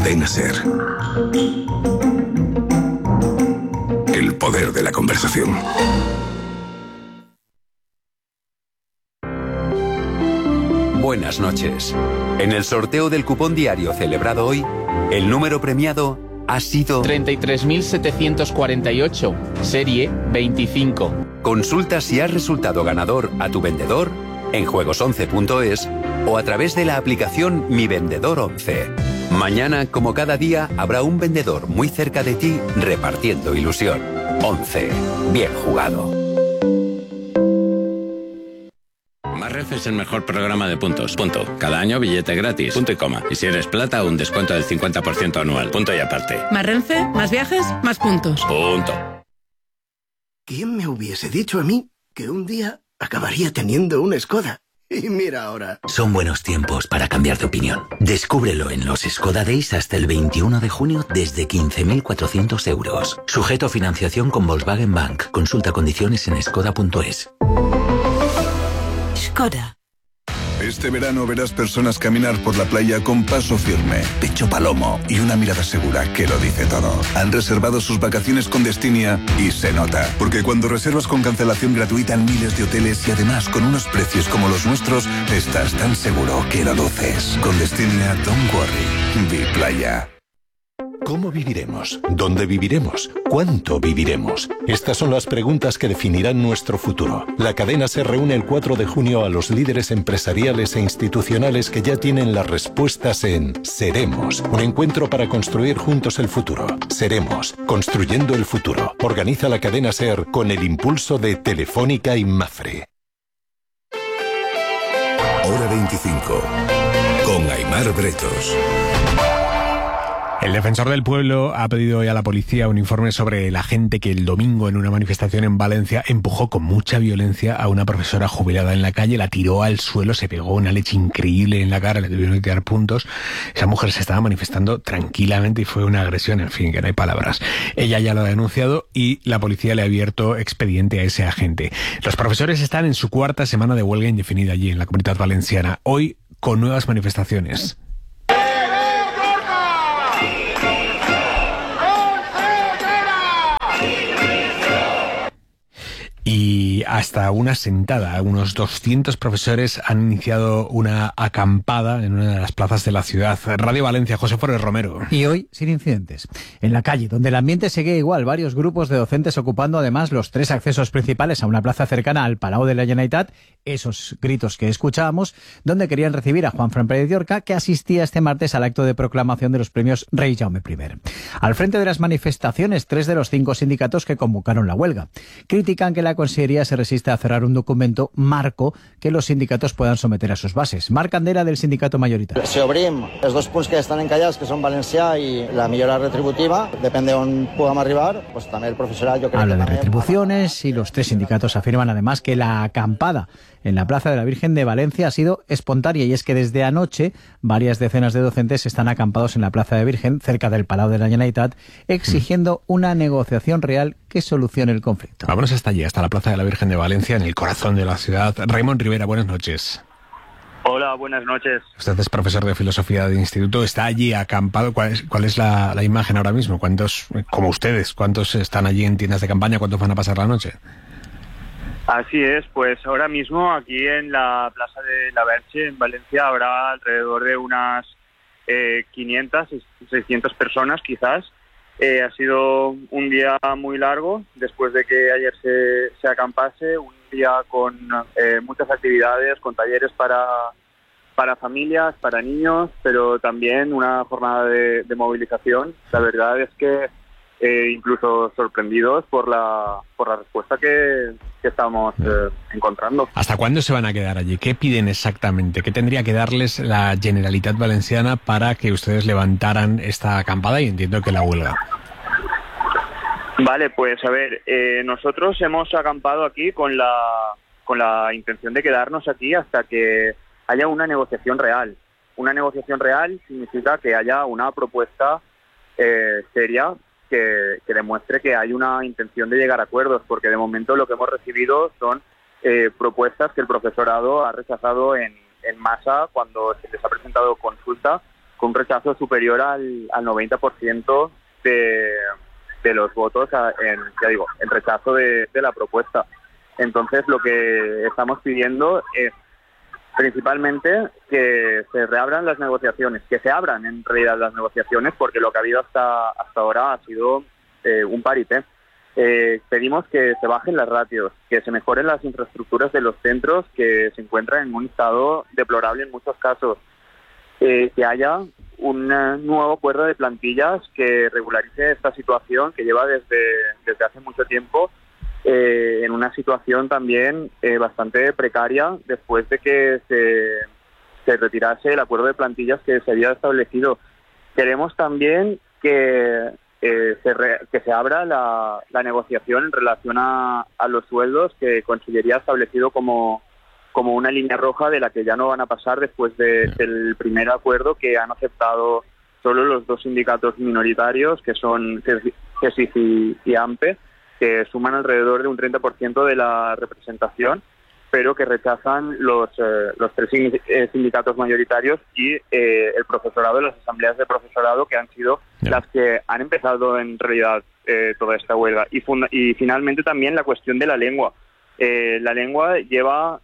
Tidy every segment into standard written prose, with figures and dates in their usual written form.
Cadena SER. El poder de la conversación. Buenas noches. En el sorteo del cupón diario celebrado hoy, el número premiado ha sido 33.748, serie 25. Consulta si has resultado ganador a tu vendedor en juegos11.es o a través de la aplicación Mi Vendedor 11. Mañana, como cada día, habrá un vendedor muy cerca de ti repartiendo ilusión. 11. Bien jugado. Marref es el mejor programa de puntos. Punto. Cada año billete gratis. Punto y coma. Y si eres plata, un descuento del 50% anual. Punto y aparte. Más Renfe, más viajes, más puntos. Punto. ¿Quién me hubiese dicho a mí que un día acabaría teniendo una Skoda? Y mira ahora. Son buenos tiempos para cambiar de opinión. Descúbrelo en los Skoda Days hasta el 21 de junio desde 15.400 euros. Sujeto a financiación con Volkswagen Bank. Consulta condiciones en skoda.es. Skoda. Este verano verás personas caminar por la playa con paso firme, pecho palomo y una mirada segura que lo dice todo. Han reservado sus vacaciones con Destinia y se nota, porque cuando reservas con cancelación gratuita en miles de hoteles y además con unos precios como los nuestros, estás tan seguro que lo luces. Con Destinia, don't worry, vi playa. ¿Cómo viviremos? ¿Dónde viviremos? ¿Cuánto viviremos? Estas son las preguntas que definirán nuestro futuro. La cadena se reúne el 4 de junio a los líderes empresariales e institucionales que ya tienen las respuestas en Seremos, un encuentro para construir juntos el futuro. Seremos, construyendo el futuro. Organiza la cadena SER con el impulso de Telefónica y Mafre. Hora 25, con Aimar Bretos. El defensor del pueblo ha pedido hoy a la policía un informe sobre la gente que el domingo en una manifestación en Valencia empujó con mucha violencia a una profesora jubilada en la calle, la tiró al suelo, se pegó una leche increíble en la cara, le tuvieron que tirar puntos. Esa mujer se estaba manifestando tranquilamente y fue una agresión, en fin, que no hay palabras. Ella ya lo ha denunciado y la policía le ha abierto expediente a ese agente. Los profesores están en su cuarta semana de huelga indefinida allí en la Comunidad Valenciana, hoy con nuevas manifestaciones. Y hasta una sentada, unos 200 profesores han iniciado una acampada en una de las plazas de la ciudad. Radio Valencia, José Forés Romero. Y hoy sin incidentes. En la calle, donde el ambiente sigue igual, varios grupos de docentes ocupando además los 3 accesos principales a una plaza cercana al Palau de la Generalitat, esos gritos que escuchábamos, donde querían recibir a Juanfran Pérez Llorca, que asistía este martes al acto de proclamación de los premios Rey Jaume I. Al frente de las manifestaciones, 3 de los 5 sindicatos que convocaron la huelga critican que la Consellería se resiste a cerrar un documento marco que los sindicatos puedan someter a sus bases. Marc Candela, del sindicato mayoritario. Si obrim els 2 punts que estan encallats, que són valencià i la millora retributiva, depèn d'on puguem arribar, pues també el professorat jo crec Habla que de també... retribuciones y los 3 sindicatos afirman además que la acampada en la Plaza de la Virgen de Valencia ha sido espontánea, y es que desde anoche varias decenas de docentes están acampados en la Plaza de Virgen, cerca del Palau de la Generalitat, exigiendo una negociación real que solucione el conflicto. Vámonos hasta allí, hasta la Plaza de la Virgen de Valencia, en el corazón de la ciudad. Raymond Rivera, buenas noches. Hola, buenas noches. Usted es profesor de filosofía de instituto, está allí acampado. ¿Cuál es la imagen ahora mismo? ¿Cuántos, como ustedes, cuántos están allí en tiendas de campaña? ¿Cuántos van a pasar la noche? Así es, pues ahora mismo aquí en la Plaza de la Verge, en Valencia, habrá alrededor de unas 500, 600 personas quizás. Ha sido un día muy largo, después de que ayer se acampase, un día con muchas actividades, con talleres para familias, para niños, pero también una jornada de movilización. La verdad es que incluso sorprendidos por la respuesta que estamos encontrando. ¿Hasta cuándo se van a quedar allí? ¿Qué piden exactamente? ¿Qué tendría que darles la Generalitat Valenciana para que ustedes levantaran esta acampada y entiendo que la huelga? Vale, pues a ver, nosotros hemos acampado aquí con la intención de quedarnos aquí hasta que haya una negociación real. Una negociación real significa que haya una propuesta seria que demuestre que hay una intención de llegar a acuerdos, porque de momento lo que hemos recibido son propuestas que el profesorado ha rechazado en masa cuando se les ha presentado consulta con un rechazo superior al 90% de los votos en rechazo de la propuesta. Entonces lo que estamos pidiendo es principalmente que se reabran las negociaciones, que se abran en realidad las negociaciones, porque lo que ha habido hasta ahora ha sido un paripé. Pedimos que se bajen las ratios, que se mejoren las infraestructuras de los centros que se encuentran en un estado deplorable en muchos casos, que haya un nuevo acuerdo de plantillas que regularice esta situación que lleva desde hace mucho tiempo en una situación también bastante precaria después de que se retirase el acuerdo de plantillas que se había establecido. Queremos también que se abra la negociación en relación a los sueldos que Consellería ha establecido como una línea roja de la que ya no van a pasar después del primer acuerdo que han aceptado solo los dos sindicatos minoritarios, que son CESIF y AMPE, que suman alrededor de un 30% de la representación, pero que rechazan los tres sindicatos mayoritarios y el profesorado, las asambleas de profesorado, que han sido las que han empezado en realidad toda esta huelga. Y finalmente también la cuestión de la lengua. La lengua lleva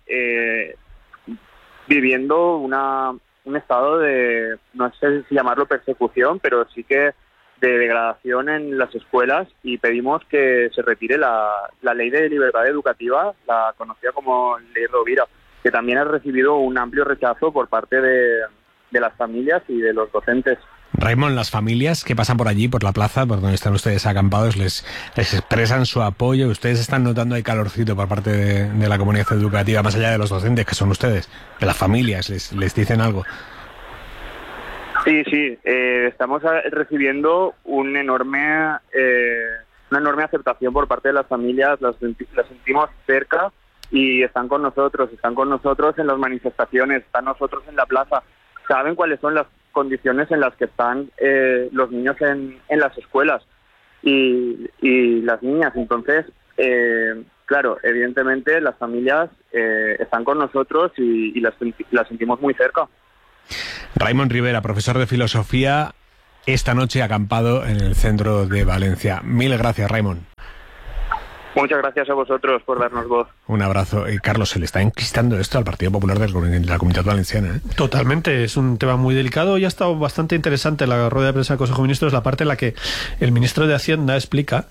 viviendo un estado de, no sé si llamarlo persecución, pero sí que de degradación en las escuelas, y pedimos que se retire la ley de libertad educativa, la conocida como ley Rovira, que también ha recibido un amplio rechazo por parte de las familias y de los docentes. Raimon, las familias que pasan por allí, por la plaza, por donde están ustedes acampados, les expresan su apoyo. Ustedes están notando ahí calorcito por parte de la comunidad educativa, más allá de los docentes, que son ustedes, de las familias, les dicen algo. Sí, estamos recibiendo una enorme aceptación por parte de las familias, las sentimos cerca y están con nosotros en las manifestaciones, están nosotros en la plaza, saben cuáles son las condiciones en las que están los niños en las escuelas y las niñas. Entonces, claro, evidentemente las familias están con nosotros y las sentimos muy cerca. Raimon Rivera, profesor de filosofía, esta noche acampado en el centro de Valencia. Mil gracias, Raimon. Muchas gracias a vosotros por darnos voz. Un abrazo. Carlos, se le está enquistando esto al Partido Popular de la Comunidad Valenciana, ¿eh? Totalmente, es un tema muy delicado y ha estado bastante interesante la rueda de prensa del Consejo de Ministros, la parte en la que el ministro de Hacienda explica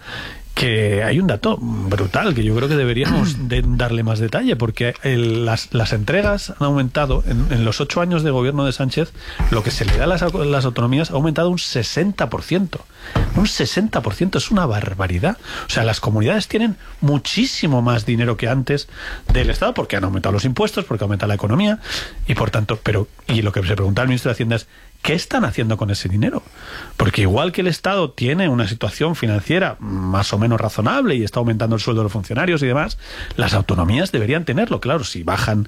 que hay un dato brutal que yo creo que deberíamos darle más detalle, porque las entregas han aumentado en los 8 años de gobierno de Sánchez. Lo que se le da a las autonomías ha aumentado un 60%. Un 60%, es una barbaridad. O sea, las comunidades tienen muchísimo más dinero que antes del Estado, porque han aumentado los impuestos, porque aumenta la economía, y por tanto, y lo que se pregunta al ministro de Hacienda es ¿qué están haciendo con ese dinero? Porque igual que el Estado tiene una situación financiera más o menos razonable y está aumentando el sueldo de los funcionarios y demás, las autonomías deberían tenerlo. Claro, si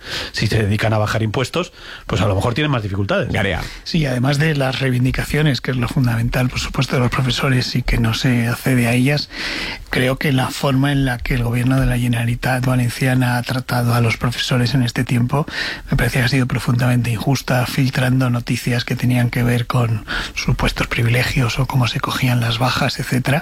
se dedican a bajar impuestos, pues a lo mejor tienen más dificultades. Garea. Sí, además de las reivindicaciones, que es lo fundamental, por supuesto, de los profesores y que no se accede a ellas, creo que la forma en la que el gobierno de la Generalitat Valenciana ha tratado a los profesores en este tiempo me parece que ha sido profundamente injusta, filtrando noticias que tenían que ver con supuestos privilegios o cómo se cogían las bajas, etcétera.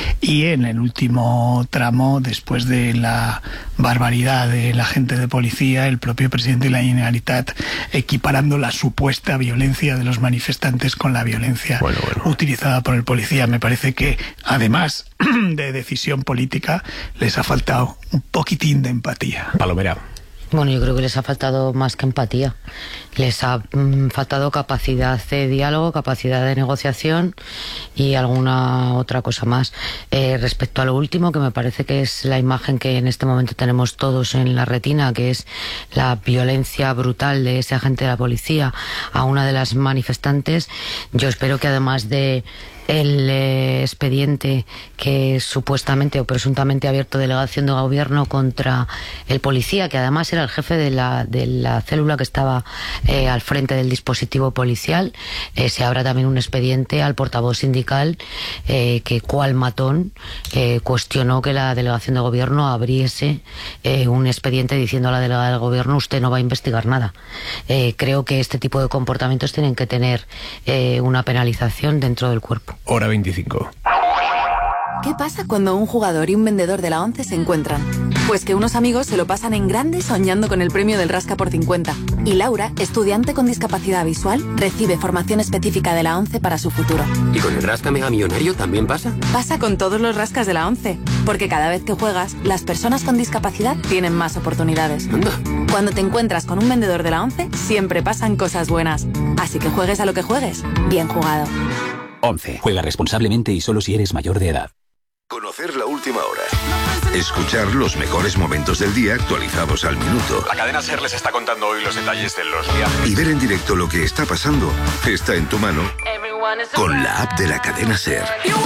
Y en el último tramo, después de la barbaridad de la gente de policía, el propio presidente de la Generalitat equiparando la supuesta violencia de los manifestantes con la violencia utilizada por el policía. Me parece que, además de decisión política, les ha faltado un poquitín de empatía. Palomera. Bueno, yo creo que les ha faltado más que empatía. Les ha faltado capacidad de diálogo, capacidad de negociación y alguna otra cosa más. Respecto a lo último, que me parece que es la imagen que en este momento tenemos todos en la retina, que es la violencia brutal de ese agente de la policía a una de las manifestantes, yo espero que además de el expediente que supuestamente o presuntamente ha abierto delegación de gobierno contra el policía, que además era el jefe de la célula que estaba al frente del dispositivo policial. Se abra también un expediente al portavoz sindical que, cual matón, cuestionó que la delegación de gobierno abriese un expediente diciendo a la delegada del gobierno: usted no va a investigar nada. Creo que este tipo de comportamientos tienen que tener una penalización dentro del cuerpo. Hora 25. ¿Qué pasa cuando un jugador y un vendedor de la ONCE se encuentran? Pues que unos amigos se lo pasan en grande soñando con el premio del Rasca por 50. Y Laura, estudiante con discapacidad visual, recibe formación específica de la ONCE para su futuro. ¿Y con el Rasca Mega Millonario también pasa? Pasa con todos los rascas de la ONCE, porque cada vez que juegas, las personas con discapacidad tienen más oportunidades. Anda. Cuando te encuentras con un vendedor de la ONCE, siempre pasan cosas buenas. Así que juegues a lo que juegues, bien jugado. ONCE. Juega responsablemente y solo si eres mayor de edad. Conocer la última hora. Escuchar los mejores momentos del día actualizados al minuto. La cadena SER les está contando hoy los detalles de los viajes. Y ver en directo lo que está pasando está en tu mano con la app de la cadena SER.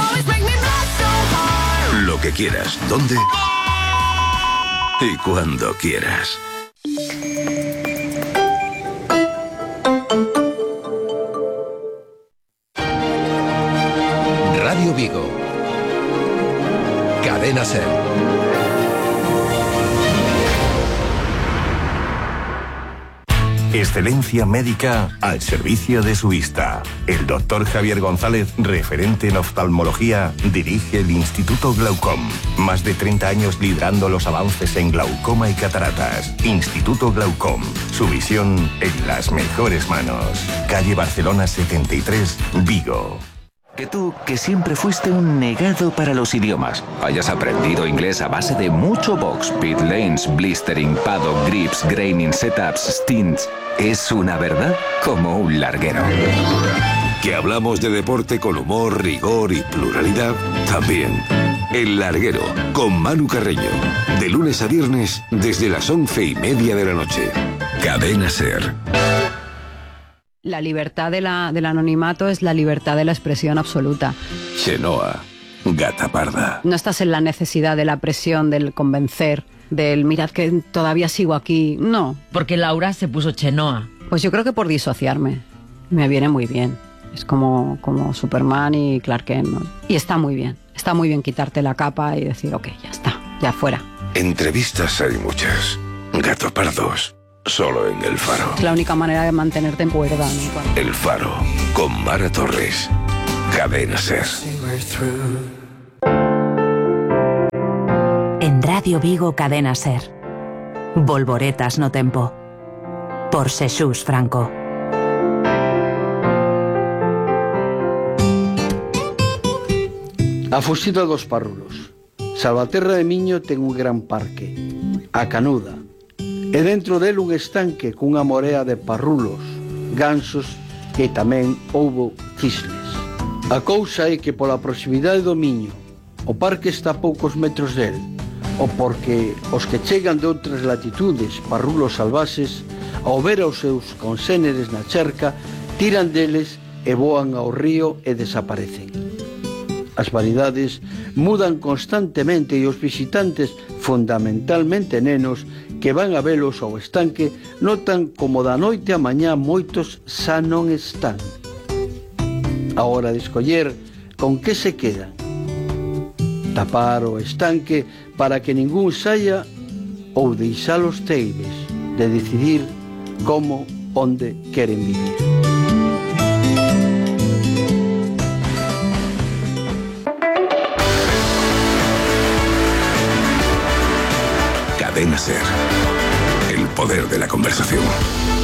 Lo que quieras, dónde y cuando quieras. Radio Vigo. Cadena SER. Excelencia médica al servicio de su vista. El doctor Javier González, referente en oftalmología, dirige el Instituto Glaucom. Más de 30 años liderando los avances en glaucoma y cataratas. Instituto Glaucom. Su visión en las mejores manos. Calle Barcelona 73, Vigo. Que tú, que siempre fuiste un negado para los idiomas, hayas aprendido inglés a base de mucho box, pit lanes, blistering, paddock, grips, graining, setups, stints, es una verdad como un larguero. Que hablamos de deporte con humor, rigor y pluralidad, también. El Larguero, con Manu Carreño. De lunes a viernes, desde las 11:30 de la noche. Cadena SER. La libertad del anonimato es la libertad de la expresión absoluta. Chenoa, gata parda. No estás en la necesidad de la presión, del convencer, del mirad que todavía sigo aquí. No. Porque Laura se puso Chenoa. Pues yo creo que por disociarme. Me viene muy bien. Es como Superman y Clark Kent, ¿no? Y está muy bien. Está muy bien quitarte la capa y decir, ok, ya está, ya fuera. Entrevistas hay muchas. Gato pardos. Solo en El Faro. Es la única manera de mantenerte en cuerda, ¿no? El Faro, con Mara Torres. Cadena SER. En Radio Vigo, Cadena SER. Volvoretas no tempo. Por Xesús Franco. A fuxida dos parrulos. Salvaterra de Miño ten un gran parque. A Canuda. E dentro del un estanque cunha morea de parrulos, gansos e tamén houbo cisnes. A cousa é que pola proximidade do Miño o parque está a poucos metros del, ou porque os que chegan de outras latitudes, parrulos salvaxes, ao ver aos seus conséneres na charca, tiran deles e voan ao río e desaparecen. As variedades mudan constantemente e os visitantes, fundamentalmente nenos, que van a velos ao estanque, notan como da noite a mañá moitos xa non están. A hora de escoller con que se quedan. Tapar o estanque para que ningún saia ou deixar os teibes de decidir como, onde queren vivir. Cadena SER. El poder de la conversación.